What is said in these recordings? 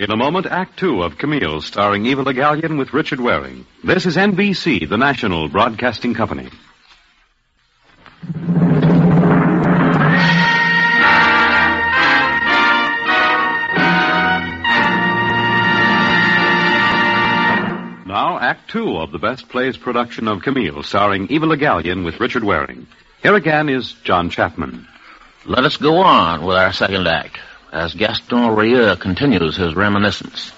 In a moment, Act Two of Camille, starring Eva Le Gallienne with Richard Waring. This is NBC, the national broadcasting company. Now, Act Two of the Best Plays production of Camille, starring Eva Le Gallienne with Richard Waring. Here again is John Chapman. Let us go on with our second act, as Gaston Rieux continues his reminiscence.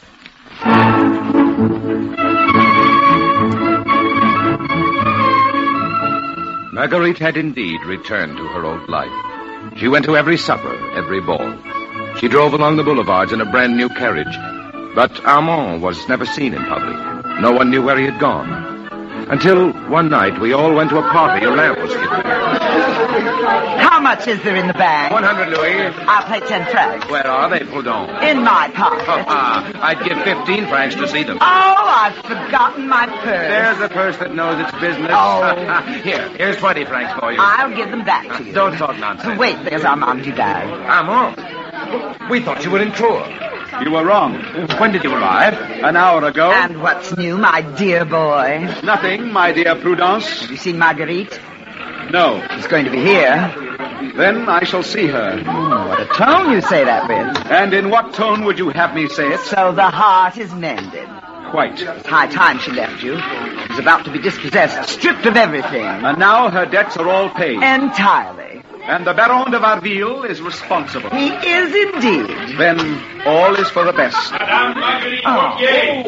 Marguerite had indeed returned to her old life. She went to every supper, every ball. She drove along the boulevards in a brand new carriage. But Armand was never seen in public. No one knew where he had gone. Until one night we all went to a party. A lamp was given. How much is there in the bag? 100 louis. I'll pay 10 francs. Where are they, Proudhon? In my pocket. I'd give 15 francs to see them. Oh, I've forgotten my purse. There's a purse that knows its business. Oh. Here's 20 francs for you. I'll give them back to you. Don't talk nonsense. Wait, there's Armand Duval. Armand? We thought you were in Tours. You were wrong. When did you arrive? An hour ago. And what's new, my dear boy? Nothing, my dear Prudence. Have you seen Marguerite? No. She's going to be here. Then I shall see her. What a tone you say that with. And in what tone would you have me say it? So the heart is mended. Quite. It's high time she left you. She's about to be dispossessed, stripped of everything. And now her debts are all paid. Entirely. And the Baron de Varville is responsible. He is indeed. Then all is for the best. Madame Marguerite Here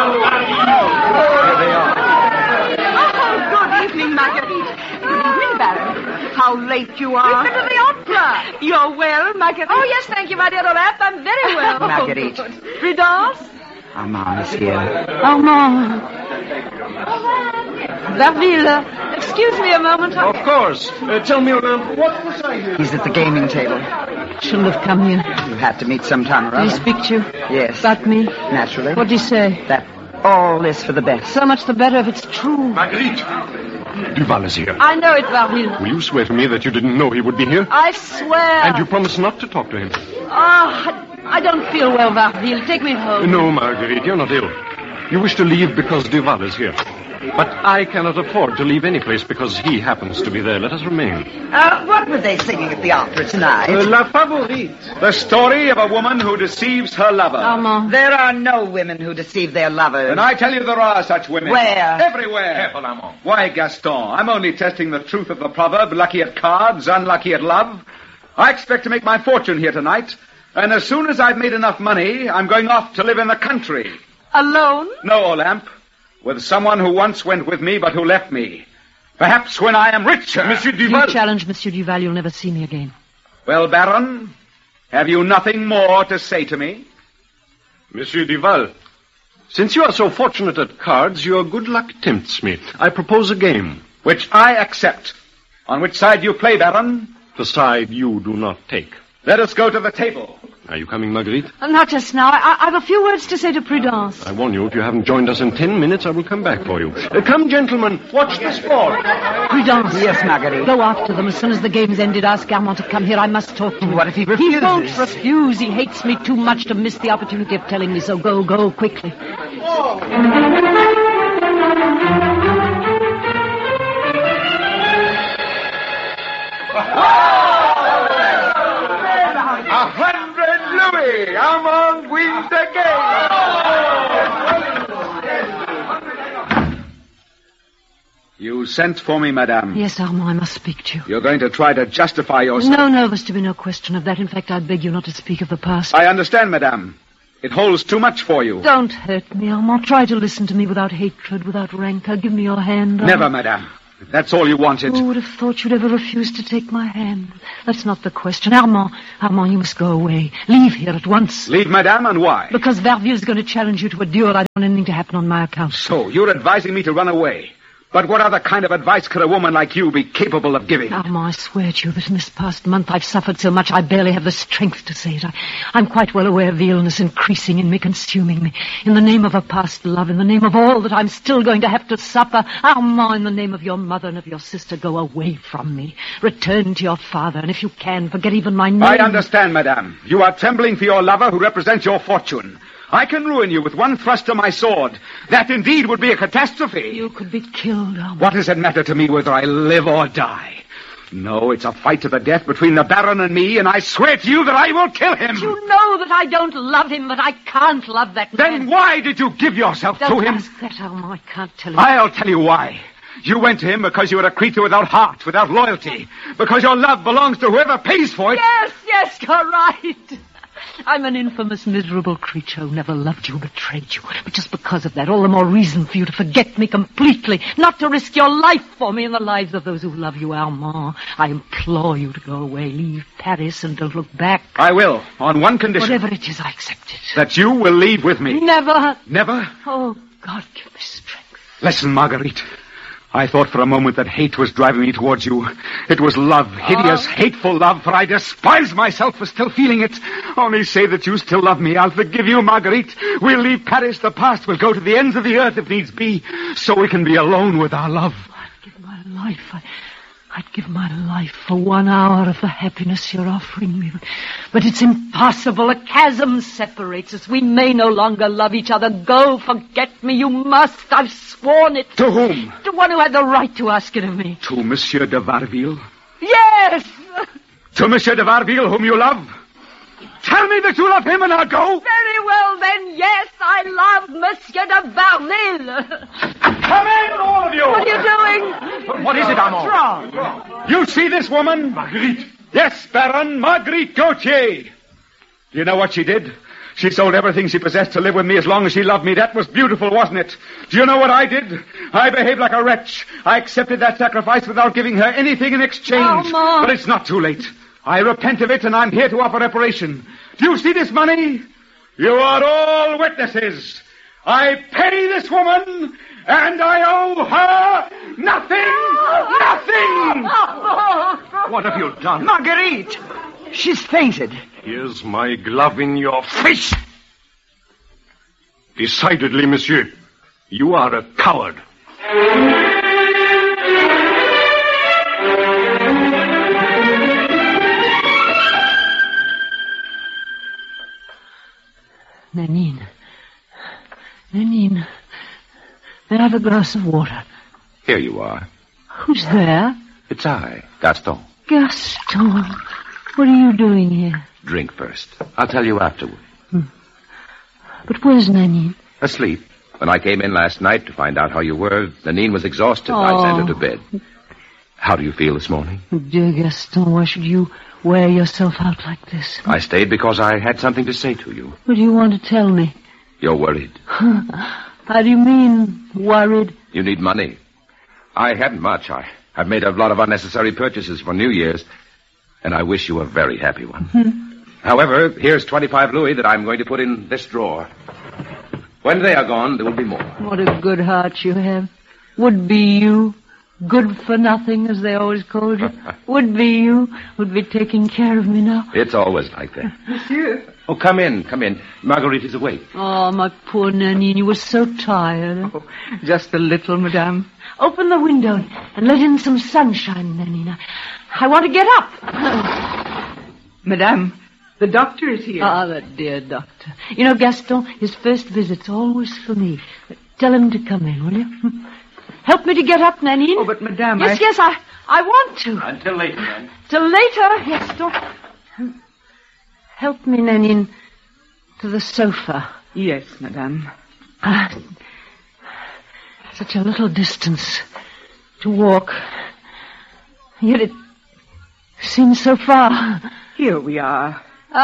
they are. Oh, good evening, Marguerite. Good evening, Baron. How late you are. We've been to the opera. You're well, Marguerite? Oh, yes, thank you, my dear Olaf. I'm very well. Marguerite. Prudence? Armand is here. Armand. Varville, excuse me a moment. Of course. Tell me, what was I here? He's at the gaming table. Shouldn't have come here. You have to meet sometime or Did he other. speak to you? Yes. About me? Naturally. What did he say? That all is for the best. So much the better if it's true. Marguerite! Duval is here. I know it, Varville. Will you swear to me that you didn't know he would be here? I swear. And you promise not to talk to him? I don't feel well, Varville. Take me home. No, Marguerite, you're not ill. You wish to leave because Duval is here. But I cannot afford to leave any place because he happens to be there. Let us remain. What were they singing at the opera tonight? La Favorite. The story of a woman who deceives her lover. Armand. There are no women who deceive their lovers. And I tell you there are such women. Where? Everywhere. Careful, Armand. Why, Gaston, I'm only testing the truth of the proverb, lucky at cards, unlucky at love. I expect to make my fortune here tonight. And as soon as I've made enough money, I'm going off to live in the country. Alone? No, Olympe. With someone who once went with me, but who left me. Perhaps when I am richer. Monsieur If you Duval. challenge Monsieur Duval, you'll never see me again. Well, Baron, have you nothing more to say to me? Monsieur Duval, since you are so fortunate at cards, your good luck tempts me. I propose a game. Which I accept. On which side you play, Baron? The side you do not take. Let us go to the table. Are you coming, Marguerite? Not just now. I've a few words to say to Prudence. I warn you, if you haven't joined us in 10 minutes, I will come back for you. Come, gentlemen, watch the sport. Prudence. Yes, Marguerite. Go after them. As soon as the game's ended, ask Armand to come here. I must talk to him. What if he He refuses? won't refuse. He hates me too much to miss the opportunity of telling me so. Go quickly. Louis! Armand wins the game! You sent for me, madame. Yes, Armand, I must speak to you. You're going to try to justify yourself. No, there's to be no question of that. In fact, I beg you not to speak of the past. I understand, madame. It holds too much for you. Don't hurt me, Armand. Try to listen to me without hatred, without rancor. Give me your hand. Never, madame. If that's all you wanted. Who would have thought you'd ever refuse to take my hand? That's not the question. Armand, you must go away. Leave here at once. Leave, madame, and why? Because Varville's going to challenge you to a duel. I don't want anything to happen on my account. So, you're advising me to run away. But what other kind of advice could a woman like you be capable of giving? Armand, I swear to you that in this past month I've suffered so much I barely have the strength to say it. I'm quite well aware of the illness increasing in me, consuming me. In the name of a past love, in the name of all that I'm still going to have to suffer, Armand, in the name of your mother and of your sister, go away from me. Return to your father, and if you can, forget even my name. I understand, madame. You are trembling for your lover who represents your fortune. I can ruin you with one thrust of my sword. That indeed would be a catastrophe. You could be killed, Armand. What does it matter to me whether I live or die? No, it's a fight to the death between the Baron and me, and I swear to you that I will kill him. You know that I don't love him, but I can't love that man. Then why did you give yourself Don't to him? ask that, Armand. I can't tell you. I'll tell you why. You went to him because you are a creature without heart, without loyalty. Because your love belongs to whoever pays for it. Yes, you're right. I'm an infamous, miserable creature who never loved you, betrayed you. But just because of that, all the more reason for you to forget me completely, not to risk your life for me and the lives of those who love you, Armand. I implore you to go away, leave Paris, and don't look back. I will, on one condition. Whatever it is, I accept it. That you will leave with me. Never. Never? Oh, God, give me strength. Listen, Marguerite. I thought for a moment that hate was driving me towards you. It was love, hideous, hateful love, for I despise myself for still feeling it. Only say that you still love me. I'll forgive you, Marguerite. We'll leave Paris. The past will go to the ends of the earth if needs be, so we can be alone with our love. I'd give my life. I'd give my life for 1 hour of the happiness you're offering me. But it's impossible. A chasm separates us. We may no longer love each other. Go, forget me. You must. I've sworn it. To whom? To one who had the right to ask it of me. To Monsieur de Varville? Yes! To Monsieur de Varville, whom you love? Tell me that you love him and I'll go. Very well, then, yes, I love Monsieur de Varville. Come in, all of you. What are you doing? What is it, Armand? What's wrong? You see this woman? Marguerite. Yes, Baron, Marguerite Gauthier. Do you know what she did? She sold everything she possessed to live with me as long as she loved me. That was beautiful, wasn't it? Do you know what I did? I behaved like a wretch. I accepted that sacrifice without giving her anything in exchange. Armand. But it's not too late. I repent of it, and I'm here to offer reparation. Do you see this money? You are all witnesses. I pay this woman, and I owe her nothing! Nothing! What have you done? Marguerite! She's fainted. Here's my glove in your face. Decidedly, monsieur, you are a coward. Nanine, may I have a glass of water? Here you are. Who's there? It's I, Gaston. Gaston, what are you doing here? Drink first. I'll tell you afterward. But where's Nanine? Asleep. When I came in last night to find out how you were, Nanine was exhausted. I sent her to bed. How do you feel this morning? Oh, dear Gaston, why should you wear yourself out like this? I stayed because I had something to say to you. What do you want to tell me? You're worried. How do you mean, worried? You need money. I hadn't much. I've made a lot of unnecessary purchases for New Year's, and I wish you a very happy one. However, here's 25 louis that I'm going to put in this drawer. When they are gone, there will be more. What a good heart you have. Would be you. Good for nothing, as they always called you. Would be you. Would be taking care of me now. It's always like that. Monsieur. Oh, come in. Marguerite is awake. Oh, my poor Nanine, you were so tired. Oh, just a little, madame. Open the window and let in some sunshine, Nanine. I want to get up. Madame, the doctor is here. Ah, that dear doctor. You know, Gaston, his first visit's always for me. Tell him to come in, will you? Help me to get up, Nanine. Oh, but madame, Yes, I want to. Until later, then. Till later, Gaston. Help me, Nanine, to the sofa. Yes, madame. Such a little distance to walk. Yet it seems so far. Here we are.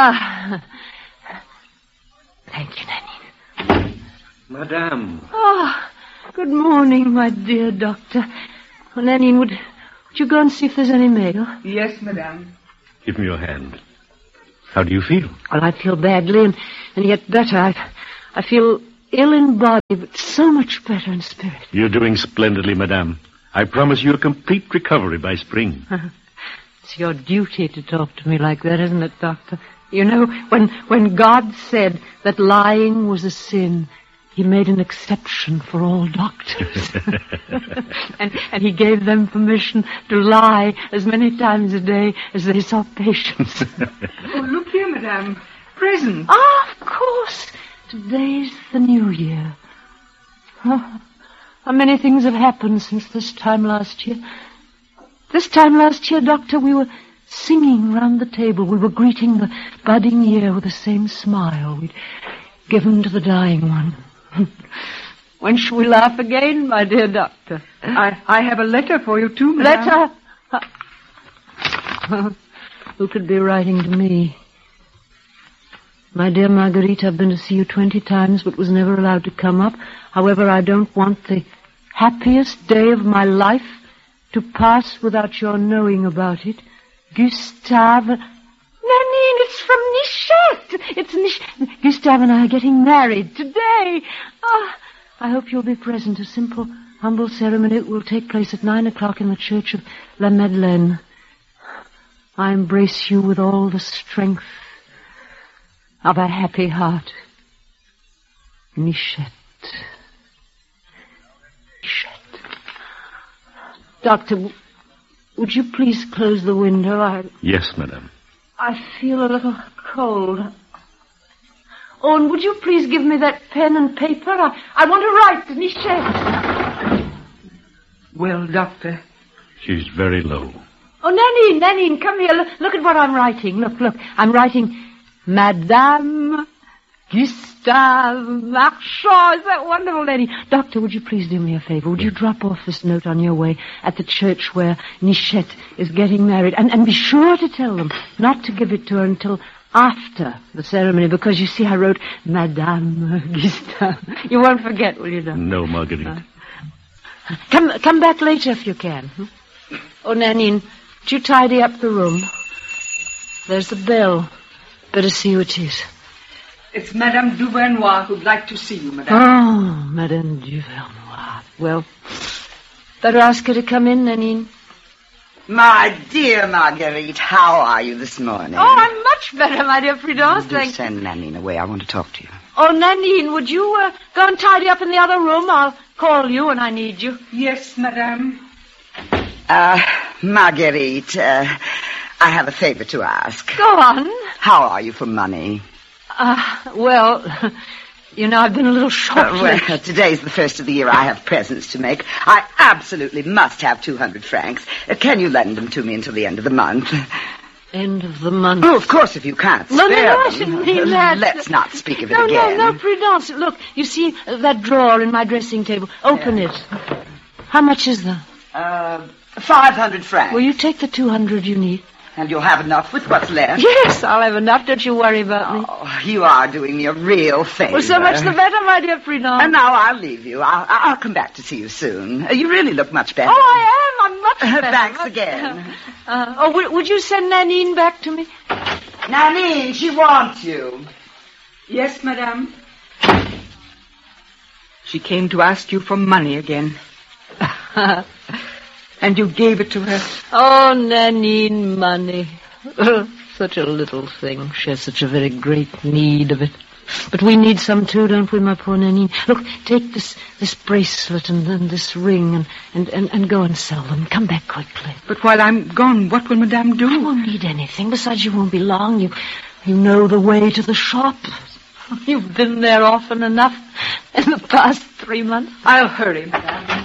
Thank you, Nanine. Madame. Good morning, my dear doctor. Well, Nanine, would you go and see if there's any mail? Yes, madame. Give me your hand. How do you feel? Well, I feel badly and yet better. I feel ill in body, but so much better in spirit. You're doing splendidly, madame. I promise you a complete recovery by spring. It's your duty to talk to me like that, isn't it, doctor? You know, when God said that lying was a sin, he made an exception for all doctors. and he gave them permission to lie as many times a day as they saw patients. Oh, look here, madame. Presents. Of course. Today's the new year. Oh, how many things have happened since this time last year. This time last year, Doctor, we were singing round the table. We were greeting the budding year with the same smile we'd given to the dying one. When shall we laugh again, my dear Doctor? I have a letter for you, too, madame. Letter? Who could be writing to me? My dear Marguerite, I've been to see you 20 times, but was never allowed to come up. However, I don't want the happiest day of my life to pass without your knowing about it. Gustave... Nanine, it's from Nichette. It's Gustave and I are getting married today. Oh, I hope you'll be present. A simple, humble ceremony will take place at 9:00 in the church of La Madeleine. I embrace you with all the strength of a happy heart. Nichette. Doctor, would you please close the window? Yes, madame. I feel a little cold. Oh, and would you please give me that pen and paper? I want to write to Nichette. Well, Doctor. She's very low. Oh, Nanine, come here. Look at what I'm writing. Look. I'm writing Madame Gustave Marchand. Is that wonderful, Nanine? Doctor, would you please do me a favor? Would you drop off this note on your way at the church where Nichette is getting married? And be sure to tell them not to give it to her until after the ceremony, because you see I wrote Madame Gustave. You won't forget, will you, Doctor? No, Marguerite. Come back later if you can. Oh, Nanine, would you tidy up the room? There's the bell. Better see who it is. It's Madame Duvernois who'd like to see you, madame. Oh, Madame Duvernois. Well, better ask her to come in, Nanine. My dear Marguerite, how are you this morning? Oh, I'm much better, my dear Prudence. Do send Nanine away. I want to talk to you. Oh, Nanine, would you go and tidy up in the other room? I'll call you when I need you. Yes, madame. Marguerite, I have a favor to ask. Go on. How are you for money? Well, you know, I've been a little short. Well, today's the first of the year. I have presents to make. I absolutely must have 200 francs. Can you lend them to me until the end of the month? End of the month? Oh, of course, if you can't spare them. No, I shouldn't mean that. Let's not speak of it again. No, Prudence. Look, you see that drawer in my dressing table? Open it. How much is there? 500 francs. Will you take the 200 you need? And you'll have enough with what's left? Yes, I'll have enough. Don't you worry about me. Oh, you are doing me a real favor. Well, so much the better, my dear Prudence. And now I'll leave you. I'll come back to see you soon. You really look much better. Oh, I am. I'm much better. Thanks again. Would you send Nanine back to me? Nanine, she wants you. Yes, madame. She came to ask you for money again. And you gave it to her? Oh, Nanine, money. Such a little thing. She has such a very great need of it. But we need some too, don't we, my poor Nanine? Look, take this bracelet and then this ring and go and sell them. Come back quickly. But while I'm gone, what will madame do? I won't need anything. Besides, you won't be long. You know the way to the shop. You've been there often enough in the past 3 months. I'll hurry, madame.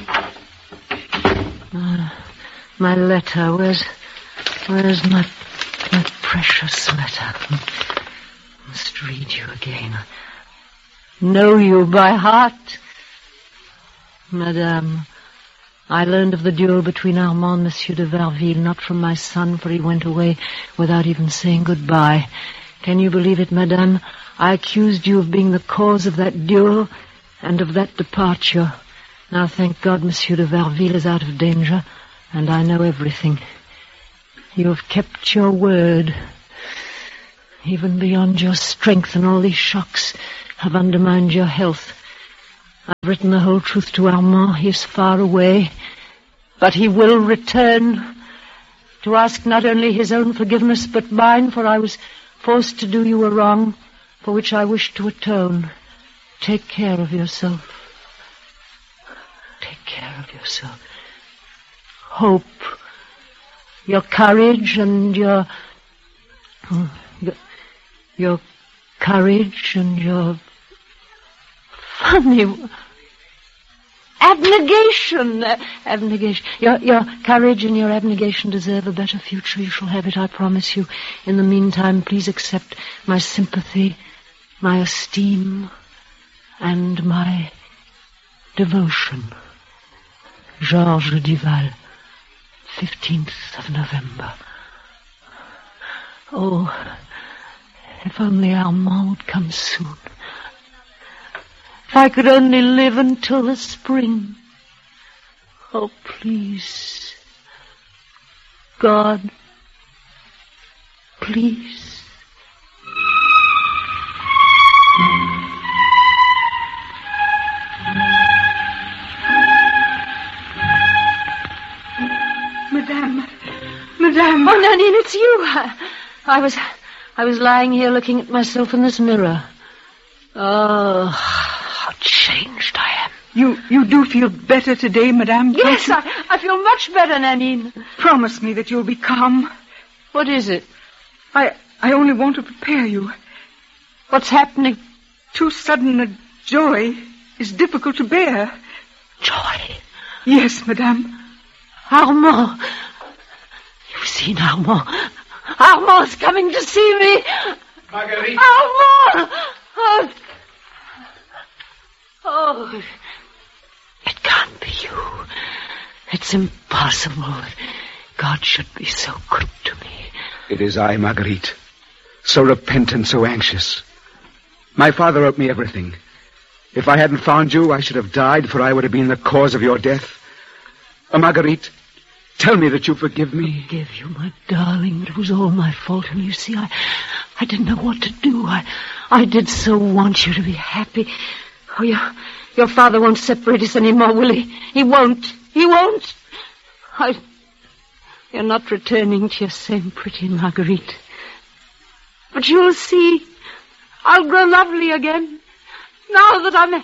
My letter. Where's my precious letter? I must read you again. I know you by heart. Madame, I learned of the duel between Armand and Monsieur de Varville, not from my son, for he went away without even saying goodbye. Can you believe it, madame? I accused you of being the cause of that duel and of that departure. Now, thank God, Monsieur de Varville is out of danger, and I know everything. You have kept your word, even beyond your strength, and all these shocks have undermined your health. I've written the whole truth to Armand. He is far away, but he will return to ask not only his own forgiveness, but mine, for I was forced to do you a wrong for which I wish to atone. Take care of yourself. Take care of yourself. Hope. Your courage and your courage and your Honey, abnegation. Abnegation. Your courage and your abnegation deserve a better future. You shall have it, I promise you. In the meantime, please accept my sympathy, my esteem, and my devotion. Georges Duval, 15th of November. Oh, if only Armand would come soon. If I could only live until the spring. Oh, please. God, please. Madame. Oh, Nanine, it's you. I was lying here looking at myself in this mirror. Oh, how changed I am. You do feel better today, Madame? Yes, I feel much better, Nanine. Promise me that you'll be calm. What is it? I only want to prepare you. What's happening? Too sudden a joy is difficult to bear. Joy? Yes, Madame. Armand. You've seen Armand. Armand's coming to see me. Marguerite. Armand! Oh, it can't be you. It's impossible that God should be so good to me. It is I, Marguerite. So repentant, so anxious. My father wrote me everything. If I hadn't found you, I should have died, for I would have been the cause of your death. Marguerite, tell me that you forgive me. Forgive you, my darling. It was all my fault. And you see, I didn't know what to do. I did so want you to be happy. Oh, your father won't separate us anymore, will he? He won't. He won't. You're not returning to your same pretty Marguerite. But you'll see, I'll grow lovely again. Now that I'm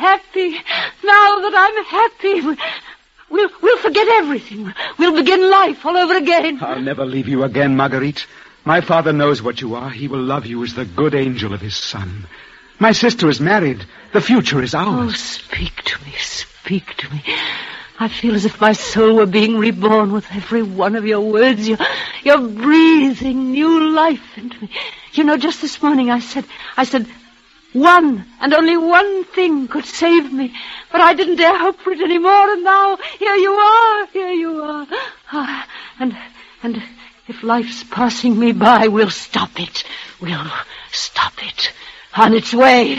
happy. We'll forget everything. We'll begin life all over again. I'll never leave you again, Marguerite. My father knows what you are. He will love you as the good angel of his son. My sister is married. The future is ours. Oh, speak to me, speak to me. I feel as if my soul were being reborn with every one of your words. You're breathing new life into me. You know, just this morning I said, one and only one thing could save me. But I didn't dare hope for it anymore, and now here you are. And if life's passing me by, we'll stop it. We'll stop it on its way.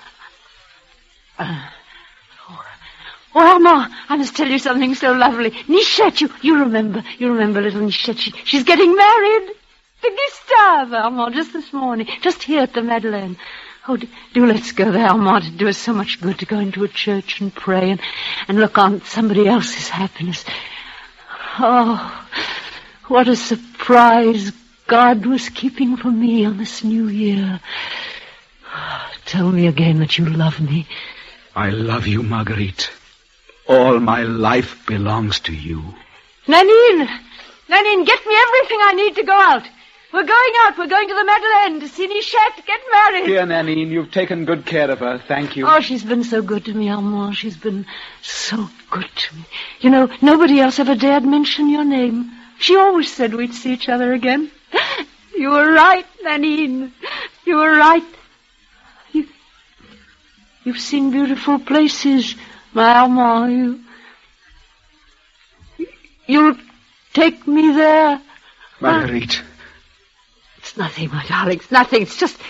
Oh, Armand, I must tell you something so lovely. Nichette, you remember little Nichette. She's getting married to Gustave, Armand, just this morning, just here at the Madeleine. Oh, do let's go there, Armand. It'd do us so much good to go into a church and pray and look on somebody else's happiness. Oh, what a surprise God was keeping for me on this new year. Tell me again that you love me. I love you, Marguerite. All my life belongs to you. Nanine, get me everything I need to go out. We're going out. We're going to the Madeleine to see Nichette get married. Dear Nanine, you've taken good care of her. Thank you. Oh, she's been so good to me, Armand. She's been so good to me. You know, nobody else ever dared mention your name. She always said we'd see each other again. You were right, Nanine. You were right. You've seen beautiful places, my Armand. You'll take me there. Marguerite. It's nothing, my darling. It's nothing. It's just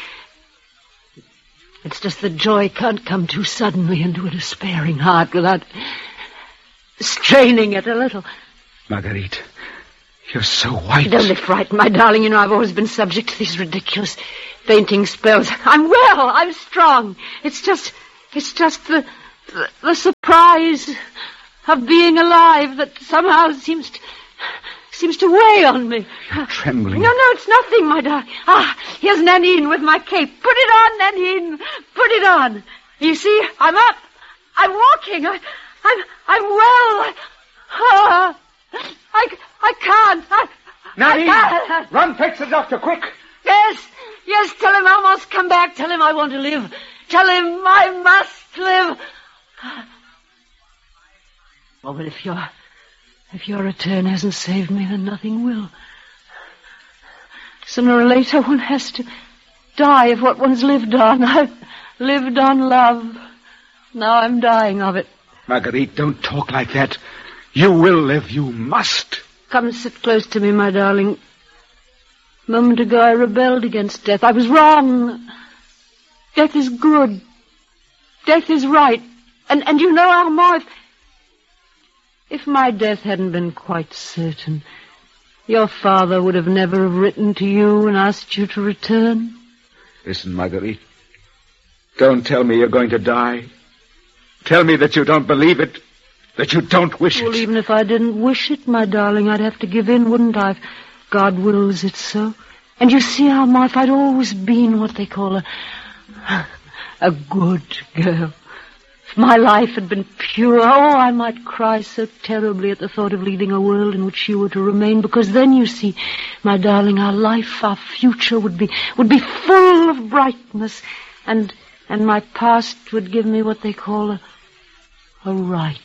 the joy can't come too suddenly into a despairing heart without straining it a little. Marguerite, you're so white. Don't be frightened, my darling. You know, I've always been subject to these ridiculous fainting spells. I'm well. I'm strong. It's just the surprise of being alive that somehow seems to weigh on me. You're trembling. No, it's nothing, my darling. Here's Nanine with my cape. Put it on, Nanine. Put it on. You see, I'm up. I'm walking. I'm well. I can't. Nanine, run, fetch the doctor, quick. Yes, tell him I must come back. Tell him I want to live. Tell him I must live. Oh, but if your return hasn't saved me, then nothing will. Sooner or later, one has to die of what one's lived on. I've lived on love. Now I'm dying of it. Marguerite, don't talk like that. You will live. You must. Come sit close to me, my darling. A moment ago, I rebelled against death. I was wrong. Death is good. Death is right. And you know, Armand, if my death hadn't been quite certain, your father would have never written to you and asked you to return. Listen, Marguerite. Don't tell me you're going to die. Tell me that you don't believe it, that you don't wish it. Well, even if I didn't wish it, my darling, I'd have to give in, wouldn't I? If God wills it so. And you see, Alma, if I'd always been what they call a good girl, if my life had been pure, I might cry so terribly at the thought of leaving a world in which you were to remain, because then, you see, my darling, our life, our future would be full of brightness, and my past would give me what they call a right.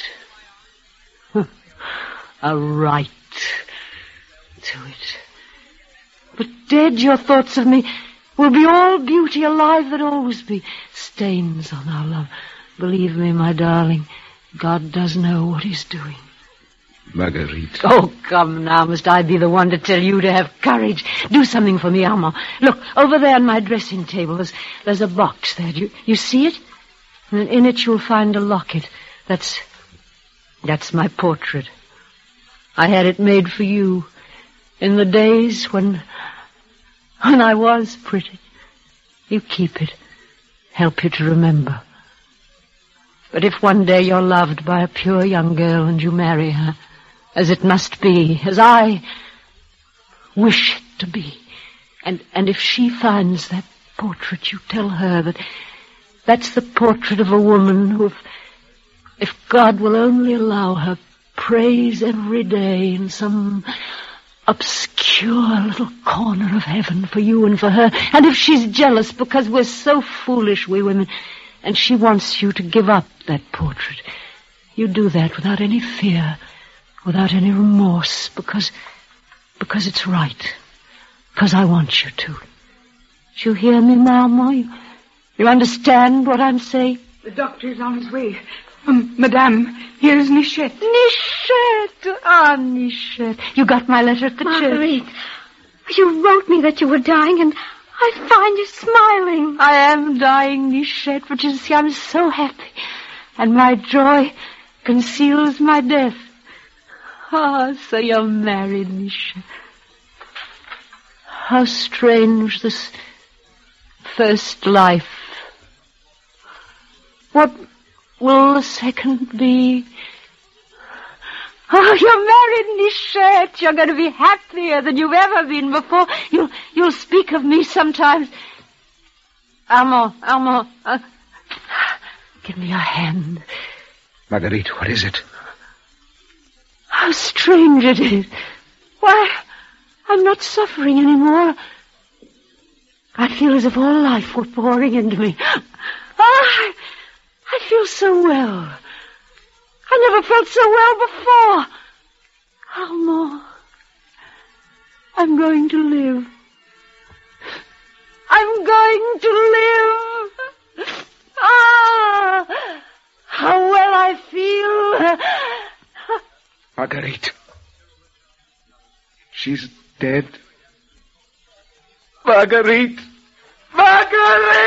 A right to it. But dead, your thoughts of me will be all beauty, alive there'll always be stains on our love. Believe me, my darling, God does know what he's doing. Marguerite. Oh, come now, must I be the one to tell you to have courage? Do something for me, Armand. Look, over there on my dressing table, there's a box there. Do you see it? And in it you'll find a locket. That's my portrait. I had it made for you in the days when I was pretty. You keep it. Help you to remember. But if one day you're loved by a pure young girl and you marry her, as it must be, as I wish it to be, and if she finds that portrait, you tell her that that's the portrait of a woman who, if God will only allow her, prays every day in some obscure little corner of heaven for you and for her. And if she's jealous because we're so foolish, we women, and she wants you to give up that portrait, you do that without any fear, without any remorse, because it's right. Because I want you to. Do you hear me, Mama? You understand what I'm saying? The doctor is on his way. Madame, here's Nichette. Nichette! Ah, Nichette. You got my letter at the Marguerite, church. you wrote me that you were dying, and I find you smiling. I am dying, Nichette, but you see, I'm so happy. And my joy conceals my death. Ah, so you're married, Nichette. How strange this first life. What will the second be? Oh, you're married, Nichette. You're going to be happier than you've ever been before. You'll speak of me sometimes. Armand, give me your hand. Marguerite, what is it? How strange it is. Why, I'm not suffering anymore. I feel as if all life were pouring into me. Oh, I feel so well. I never felt so well before. Armand, I'm going to live. I'm going to live. Ah, how well I feel. Marguerite. She's dead. Marguerite. Marguerite!